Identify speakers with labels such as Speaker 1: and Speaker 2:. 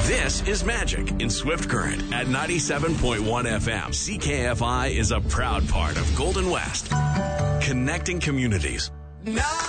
Speaker 1: This is Magic in Swift Current at 97.1 FM. CKFI is a proud part of Golden West, connecting communities.